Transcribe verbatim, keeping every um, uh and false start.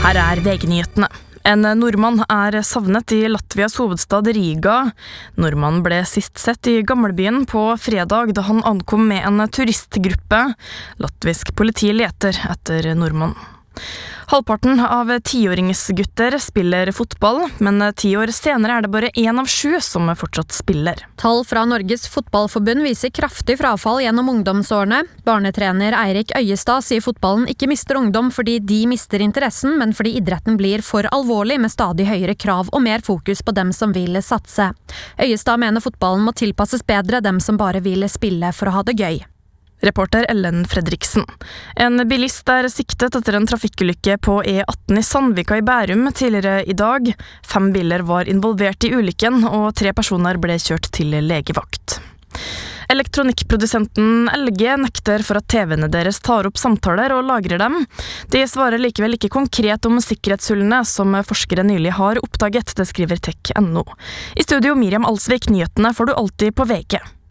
Her er V G-nyhetene. En nordmann er savnet i Latvias hovedstad Riga. Nordmannen ble sist sett i gamlebyen på fredag da han ankom med en turistgruppe. Latvisk politi leter etter nordmannen. Halvparten av tiåringsgutter spiller fotball, men ti år senere er det bare en av sju som fortsatt spiller. Tall fra Norges Fotballforbund viser kraftig frafall gjennom ungdomsårene. Barnetrener Eirik Øyestad sier fotballen ikke mister ungdom fordi de mister interessen, men fordi idretten blir for alvorlig med stadig høyere krav og mer fokus på dem som vil satse. Øyestad mener fotballen må tilpasses bedre dem som bare vil spille for å ha det gøy. Reporter Ellen Fredriksen. En bilist er siktet etter en trafikkulykke på E atten i Sandvika i Bærum tidligere i dag. Fem biler var involvert i ulykken, og tre personer ble kjørt til legevakt. Elektronikkprodusenten L G nekter for at T V-ene deres tar opp samtaler og lagrer dem. De svarer likevel ikke konkret om sikkerhetshullene som forskere nylig har oppdaget, det skriver tech punktum no. I studio Miriam Alsvik, nyhetene får du alltid på V G.